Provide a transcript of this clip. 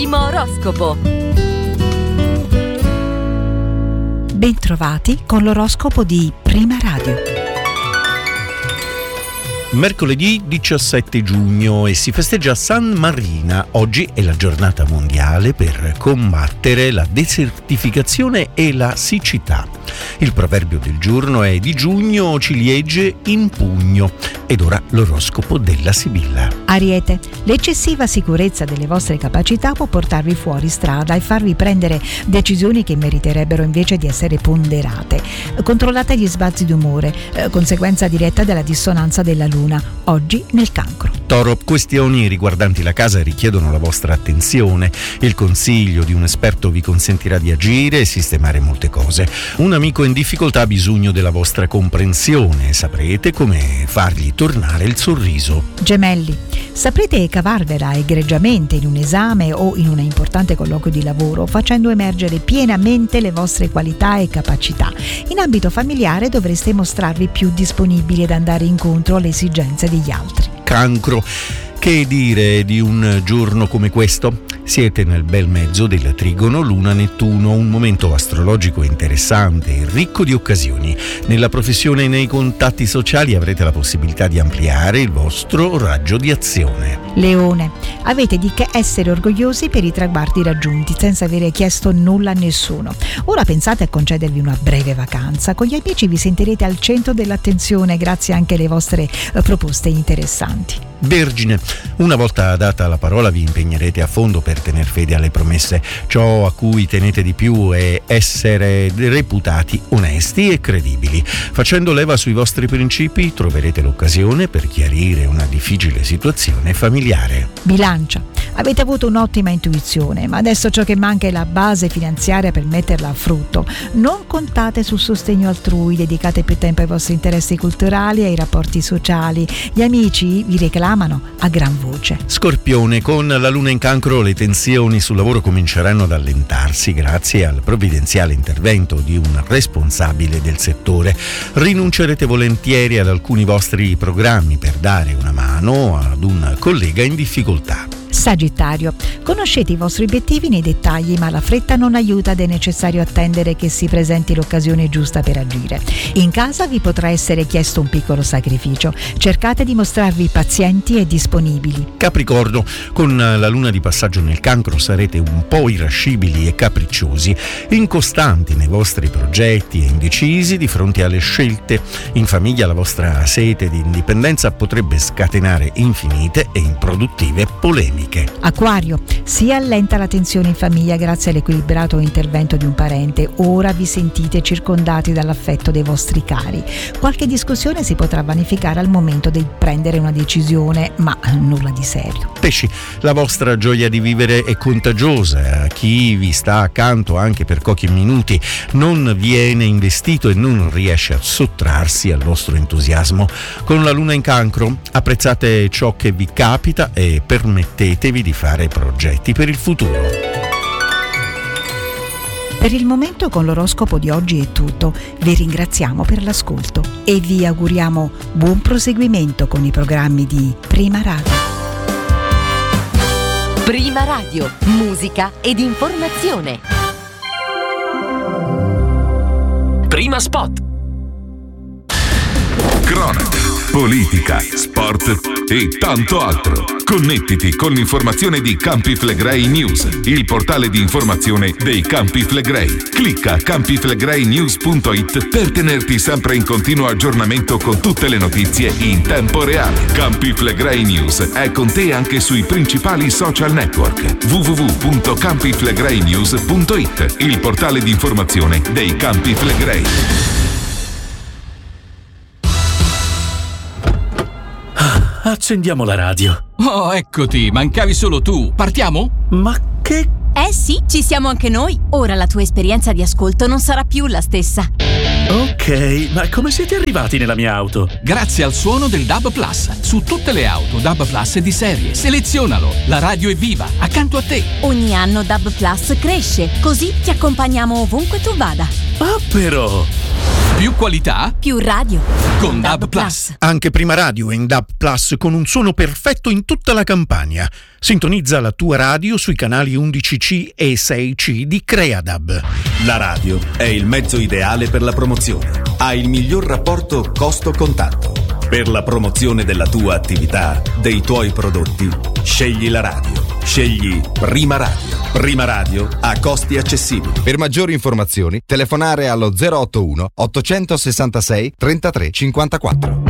Primo oroscopo. Bentrovati con l'oroscopo di Prima Radio. Mercoledì 17 giugno e si festeggia San Marina. Oggi è la giornata mondiale per combattere la desertificazione e la siccità. Il proverbio del giorno è: di giugno ciliegie in pugno. Ed ora l'oroscopo della Sibilla. Ariete, l'eccessiva sicurezza delle vostre capacità può portarvi fuori strada e farvi prendere decisioni che meriterebbero invece di essere ponderate. Controllate gli sbalzi d'umore, conseguenza diretta della dissonanza della luna, oggi nel Cancro. Toro, questioni riguardanti la casa richiedono la vostra attenzione. Il consiglio di un esperto vi consentirà di agire e sistemare molte cose. Un amico in difficoltà ha bisogno della vostra comprensione. Saprete come fargli tornare il sorriso. Gemelli, saprete cavarvela egregiamente in un esame o in un importante colloquio di lavoro, facendo emergere pienamente le vostre qualità e capacità. In ambito familiare dovreste mostrarvi più disponibili ad andare incontro alle esigenze degli altri. Cancro, che dire di un giorno come questo? Siete nel bel mezzo del trigono Luna-Nettuno, un momento astrologico interessante e ricco di occasioni. Nella professione e nei contatti sociali avrete la possibilità di ampliare il vostro raggio di azione. Leone, avete di che essere orgogliosi per i traguardi raggiunti senza avere chiesto nulla a nessuno. Ora pensate a concedervi una breve vacanza. Con gli amici vi sentirete al centro dell'attenzione grazie anche alle vostre proposte interessanti. Vergine, una volta data la parola vi impegnerete a fondo per tener fede alle promesse. Ciò a cui tenete di più è essere reputati onesti e credibili. Facendo leva sui vostri principi troverete l'occasione per chiarire una difficile situazione familiare. Bilancia, avete avuto un'ottima intuizione, ma adesso ciò che manca è la base finanziaria per metterla a frutto. Non contate sul sostegno altrui, dedicate più tempo ai vostri interessi culturali e ai rapporti sociali. Gli amici vi reclamano a gran voce. Scorpione, con la luna in Cancro le tensioni sul lavoro cominceranno ad allentarsi grazie al provvidenziale intervento di un responsabile del settore. Rinuncerete volentieri ad alcuni vostri programmi per dare una mano ad un collega in difficoltà. Sagittario, conoscete i vostri obiettivi nei dettagli, ma la fretta non aiuta ed è necessario attendere che si presenti l'occasione giusta per agire. In casa vi potrà essere chiesto un piccolo sacrificio. Cercate di mostrarvi pazienti e disponibili. Capricorno, con la luna di passaggio nel Cancro sarete un po' irascibili e capricciosi, incostanti nei vostri progetti e indecisi di fronte alle scelte. In famiglia la vostra sete di indipendenza potrebbe scatenare infinite e improduttive polemiche. Acquario, si allenta la tensione in famiglia grazie all'equilibrato intervento di un parente. Ora vi sentite circondati dall'affetto dei vostri cari. Qualche discussione si potrà vanificare al momento di prendere una decisione, ma nulla di serio. Pesci, la vostra gioia di vivere è contagiosa. Chi vi sta accanto anche per pochi minuti non viene investito e non riesce a sottrarsi al vostro entusiasmo. Con la luna in Cancro apprezzate ciò che vi capita e permettetevi di fare progetti per il futuro. Per il momento con l'oroscopo di oggi è tutto. Vi ringraziamo per l'ascolto e vi auguriamo buon proseguimento con i programmi di Prima Radio. Prima Radio, musica ed informazione. Prima Spot. Cronaca, politica, sport e tanto altro. Connettiti con l'informazione di Campi Flegrei News, il portale di informazione dei Campi Flegrei. Clicca campiflegreinews.it per tenerti sempre in continuo aggiornamento con tutte le notizie in tempo reale. Campi Flegrei News è con te anche sui principali social network. www.campiflegreinews.it, il portale di informazione dei Campi Flegrei. Accendiamo la radio. Oh, eccoti, mancavi solo tu. Partiamo? Ma che... sì, ci siamo anche noi. Ora la tua esperienza di ascolto non sarà più la stessa. Ok, ma come siete arrivati nella mia auto? Grazie al suono del DAB Plus. Su tutte le auto DAB Plus di serie. Selezionalo. La radio è viva, accanto a te. Ogni anno DAB Plus cresce, così ti accompagniamo ovunque tu vada. Ah, però... Più qualità, più radio. Con DAB Plus. Anche Prima Radio è in DAB Plus con un suono perfetto in tutta la Campania. Sintonizza la tua radio sui canali 11C e 6C di CreaDAB. La radio è il mezzo ideale per la promozione. Ha il miglior rapporto costo-contatto. Per la promozione della tua attività, dei tuoi prodotti, scegli la radio. Scegli Prima Radio. Prima Radio a costi accessibili. Per maggiori informazioni, telefonare allo 081 866 33 54.